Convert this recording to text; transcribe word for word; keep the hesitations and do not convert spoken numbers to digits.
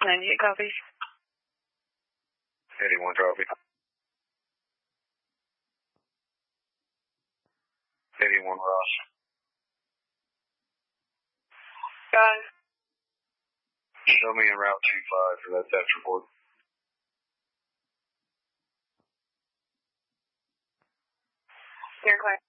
ninety-eight copies. eighty-one copy. eighty-one Ross. Got it. Show me en route two five for that theft report. You're clear.